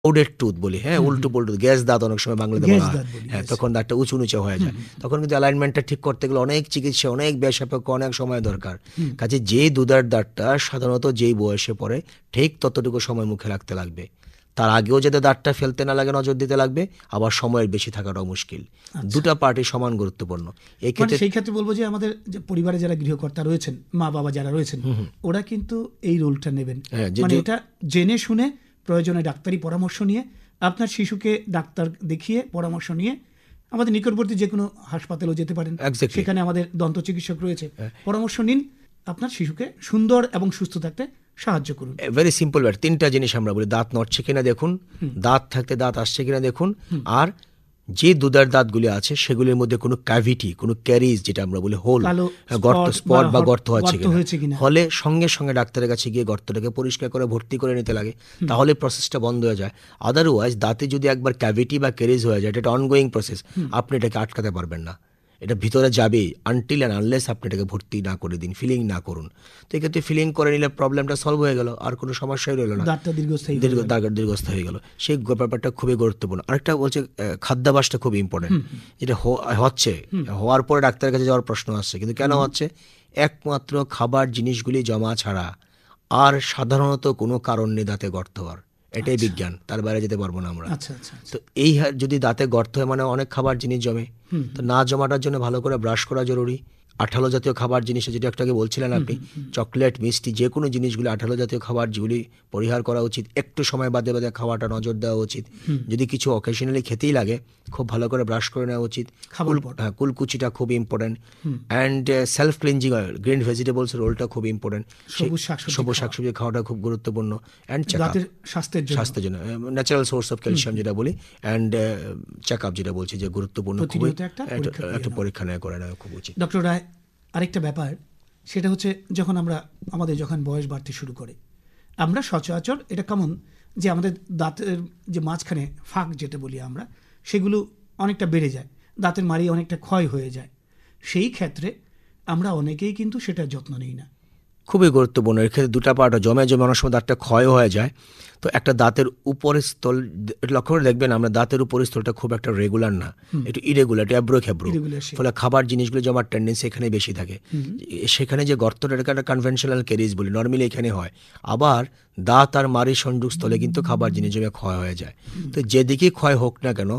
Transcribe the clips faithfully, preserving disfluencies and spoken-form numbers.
Crowded tooth বলি, হ্যাঁ, উল্টো পুল্টো গ্যাস দাঁত অনেক সময় বাংলাতে বলা হয়, হ্যাঁ, তখন দাঁতটা উঁচু নিচে হয়ে যায়। তখন কিন্তু অ্যালাইনমেন্টটা ঠিক করতে গেলে অনেক চিকিৎসা, অনেক ব্যয় সাপেক্ষ, অনেক সময় দরকার। কাজে যেই দুধার দাঁতটা সাধারণত যেই বয়সে পড়ে ঠিক ততটুকু সময় মুখে রাখতে লাগবে। তার আগেও যাতে দাঁতটা ফেলতে না লাগে নজর দিতে লাগবে, আবার সময়ের বেশি থাকাটাও মুশকিল। দুটা পার্টি সমান গুরুত্বপূর্ণ এই ক্ষেত্রে। সেই ক্ষেত্রে বলবো যে আমাদের পরিবারে যারা গৃহকর্তা রয়েছেন, মা বাবা যারা রয়েছেন, ওরা কিন্তু এই রোলটা নেবেন, মানে এটা জেনে শুনে প্রয়োজনে ডাক্তারি পরামর্শ নিয়ে আপনার শিশুকে ডাক্তার দেখিয়ে পরামর্শ নিয়ে আমাদের নিকটবর্তী যে কোনো হাসপাতালেও যেতে পারেন, সেখানে আমাদের দন্ত চিকিৎসক রয়েছে, পরামর্শ নিন, আপনার শিশুকে সুন্দর এবং সুস্থ থাকতে সাহায্য করুন। ভেরি সিম্পল ব্যাপার। তিনটা জিনিস আমরা বলি, দাঁত নড়ছে কিনা দেখুন, দাঁত থাকতে দাঁত আসছে কিনা দেখুন, আর যে দুধার দাঁতগুলি আছে সেগুলির মধ্যে কোনো ক্যাভিটি, কোনো ক্যারিজ যেটা আমরা বলি হোল, গর্ত, স্পট বা গর্ত হচ্ছে কিনা, হলে সঙ্গে সঙ্গে ডাক্তারের কাছে গিয়ে গর্তটাকে পরিষ্কার করে ভর্তি করে নিতে লাগে, তাহলে প্রসেসটা বন্ধ হয়ে যায়। আদারওয়াইজ দাঁতে যদি একবার ক্যাভিটি বা ক্যারিজ হয়ে যায়, এটা অনগোয়িং প্রসেস, আপনি এটাকে আটকাতে পারবেন না, এটা ভিতরে যাবেই আনটিল অ্যান্ড আনলেস আপনি এটাকে ভর্তি না করে দিন, ফিলিং না করুন। তো এক্ষেত্রে ফিলিং করে নিলে প্রবলেমটা সলভ হয়ে গেল, আর কোনো সমস্যাই রইল না, দীর্ঘস্থায়ী দীর্ঘস্থায়ী হয়ে গেল। সেই ব্যাপারটা খুবই গুরুত্বপূর্ণ। আরেকটা বলছে খাদ্যাভ্যাসটা খুব ইম্পর্টেন্ট, যেটা হচ্ছে হওয়ার পরে ডাক্তারের কাছে যাওয়ার প্রশ্ন আসছে, কিন্তু কেন হচ্ছে? একমাত্র খাবার জিনিসগুলি জমা ছাড়া আর সাধারণত কোনো কারণ নেই দাঁতে গর্ত হওয়ার, এটাই বিজ্ঞান, তার বাইরে যেতে পারবো না আমরা। তো এই যদি দাঁতে গর্ত হয় মানে অনেক খাবার জিনিস জমে, তো না জমাটার জন্য ভালো করে ব্রাশ করা জরুরি। আঠালো জাতীয় খাবার জিনিস, যেটা একটাকে বলছিলেন আপনি, চকলেট, মিষ্টি, যে কোনো জিনিসগুলি আঠালো জাতীয় খাবার যেগুলি পরিহার করা উচিত। একটু সময় বাদে বাদে খাওয়াটা নজর দেওয়া উচিত। যদি কিছু অকেশনালি খেতেই লাগে, খুব ভালো করে ব্রাশ করে নেওয়া উচিত। হ্যাঁ, কুলকুচিটা খুব important. And self cleansing oil, green vegetables রোলটা খুব ইম্পর্টেন্ট। সবুজ শাকসবজি খাওয়াটা খুব গুরুত্বপূর্ণ। অ্যান্ড স্বাস্থ্যের স্বাস্থ্যের জন্য ন্যাচারাল সোর্স অফ ক্যালসিয়াম যেটা বলি, অ্যান্ড চেক আপ যেটা বলছি যে গুরুত্বপূর্ণ, খুবই একটা পরীক্ষা নেওয়া করে নেওয়া খুব উচিত। ডক্টর রায়, আরেকটা ব্যাপার সেটা হচ্ছে যখন আমরা আমাদের যখন বয়স বাড়তে শুরু করে, আমরা সচরাচর এটা কেমন যে আমাদের দাঁতের যে মাঝখানে ফাঁক যেটা বলি আমরা, সেগুলো অনেকটা বেড়ে যায়, দাঁতের মাড়ি অনেকটা ক্ষয় হয়ে যায়। সেই ক্ষেত্রে আমরা অনেকেই কিন্তু সেটা যত্ন নিই না। খুবই গুরুত্বপূর্ণ। এর ক্ষেত্রে দুটা পার্ট জমে জমে অনেক সময় দাঁতটা ক্ষয় হয়ে যায়। তো একটা দাঁতের উপরের স্থল লক্ষ্য করে দেখবেন, আমরা দাঁতের উপরের স্থলটা খুব একটা রেগুলার না, একটু ইরেগুলার, একটু অ্যাব্রো খ্যাব্রো, ফলে খাবার জিনিসগুলো জমার টেন্ডেন্সি এখানে বেশি থাকে। সেখানে যে গর্তটা, এটা একটা কনভেনশনাল ক্যারিজ বলি, নর্মালি এখানে হয়। আবার দাঁত আর মাড়ির সংযোগ স্থলে কিন্তু খাবার জিনিস জমে ক্ষয় হয়ে যায়। তো যেদিকে ক্ষয় হোক না কেন,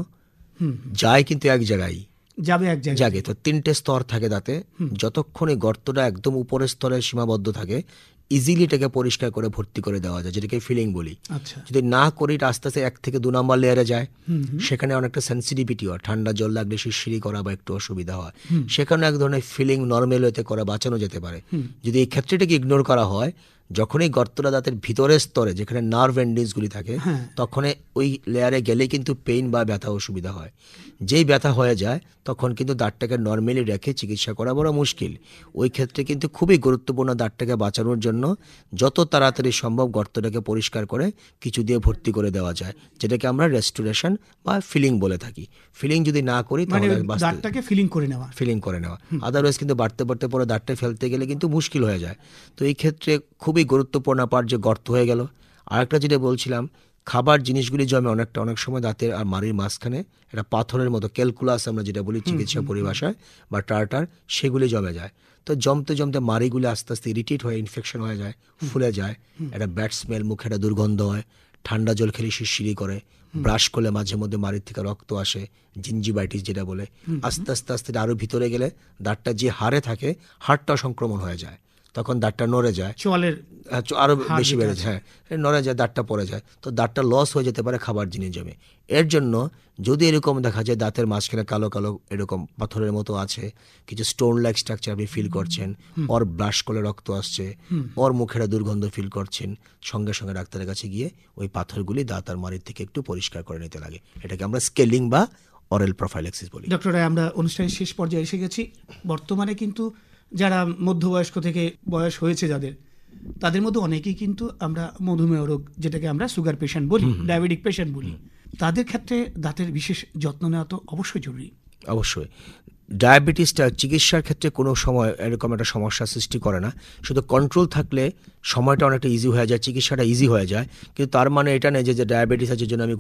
যায় কিন্তু এক জায়গায় যাবে, এক জায়গায়। তো তিনটে স্তর থাকে দাঁতে, যতক্ষণ এই গর্তটা একদম উপরের স্তরে সীমাবদ্ধ থাকে, ইজিলি এটাকে পরিষ্কার করে ভর্তি করে দেওয়া যায়, যেটাকে ফিলিং বলি। যদি না করি, আস্তে আস্তে এক থেকে দু নম্বর লেয়ারে যায়, সেখানে অনেকটা সেন্সিটিভিটি হয়, ঠান্ডা জল লাগলে শিরশিরি করা বা একটু অসুবিধা হয়, সেখানে এক ধরনের ফিলিং নর্মাল ওয়েতে করা বাঁচানো যেতে পারে। যদি এই ক্ষেত্রটাকে ইগনোর করা হয়, যখনই গর্তটা দাঁতের ভিতরের স্তরে যেখানে নার্ভ এন্ডিংসগুলি থাকে, তখন ওই লেয়ারে গেলেই কিন্তু পেইন বা ব্যথা অসুবিধা হয়। যেই ব্যথা হয়ে যায় তখন কিন্তু দাঁতটাকে নর্মালি রেখে চিকিৎসা করা বড় মুশকিল। ওই ক্ষেত্রে কিন্তু খুবই গুরুত্বপূর্ণ দাঁতটাকে বাঁচানোর জন্য যত তাড়াতাড়ি সম্ভব গর্তটাকে পরিষ্কার করে কিছু দিয়ে ভর্তি করে দেওয়া যায়, যেটাকে আমরা রেস্টোরেশন বা ফিলিং বলে থাকি। ফিলিং যদি না করি তাহলে দাঁতটাকে ফিলিং করে নেওয়া ফিলিং করে নেওয়া আদারওয়াইজ কিন্তু বাড়তে বাড়তে পরে দাঁতটা ফেলতে গেলে কিন্তু মুশকিল হয়ে যায়। তো এই ক্ষেত্রে খুবই গুরুত্বপূর্ণ পার্ট যে গর্ত হয়ে গেল। আরেকটা যেটা বলছিলাম, খাবার জিনিসগুলি জমে অনেকটা, অনেক সময় দাঁতের আর মাড়ির মাঝখানে একটা পাথরের মতো, ক্যালকুলাস আমরা যেটা বলি চিকিৎসা পরিভাষায়, বা টার্টার, সেগুলি জমে যায়। তো জমতে জমতে মাড়িগুলি আস্তে আস্তে ইরিটেট হয়ে ইনফেকশন হয়ে যায়, ফুলে যায়, একটা ব্যাড স্মেল, মুখে একটা দুর্গন্ধ হয়, ঠান্ডা জল খেলে শিরশিরি করে, ব্রাশ করলে মাঝে মধ্যে মাড়ির থেকে রক্ত আসে, জিঞ্জিভাইটিস যেটা বলে। আস্তে আস্তে আস্তে আরও ভিতরে গেলে দাঁতটা যে হাড়ে থাকে, হাড়টাও সংক্রমণ হয়ে যায়, তখন দাঁতটা নড়ে যায়, চোয়ালের আরো বেশি বেড়ে যায়, হ্যাঁ নড়ে যায়, দাঁতটা পড়ে যায়, তো দাঁতটা লস হয়ে যেতে পারে খাবার জিনিস জমে। এর জন্য যদি এরকম দেখা যায় দাঁতের মাঝখানে কালো কালো এরকম পাথরের মতো আছে, কিছু স্টোন লাইক স্ট্রাকচার আপনি ফিল করছেন, ওর ব্রাশ করলে রক্ত আসছে, ওর মুখের দুর্গন্ধ ফিল করছেন, সঙ্গে সঙ্গে ডাক্তারের কাছে গিয়ে ওই পাথরগুলি দাঁত আর মাড়ির থেকে একটু পরিষ্কার করে নিতে লাগে। এটাকে আমরা স্কেলিং বা অরেল প্রোফাইল্যাক্সিস বলি। ডক্টর রায়, আমরা অনুষ্ঠানের শেষ পর্যায়ে এসে গেছি। বর্তমানে কিন্তু যারা মধ্যবয়স্ক থেকে বয়স হয়েছে যাদের, তাদের মধ্যে অনেকেই কিন্তু আমরা মধুমেহ রোগ, যেটাকে আমরা সুগার পেশেন্ট বলি, ডায়াবেটিক পেশেন্ট বলি, তাদের ক্ষেত্রে দাঁতের বিশেষ যত্ন নেওয়া তো অবশ্যই জরুরি। অবশ্যই। ডায়াবেটিসটা চিকিৎসার ক্ষেত্রে কোনো সময় এরকম একটা সমস্যা সৃষ্টি করে না, শুধু কন্ট্রোল থাকলে সময়টা অনেকটা ইজি হয়ে যায়, চিকিৎসাটা ইজি হয়ে যায়। কিন্তু তার মানে এটা নেই যে ডায়াবেটিস আছে জন্য আমি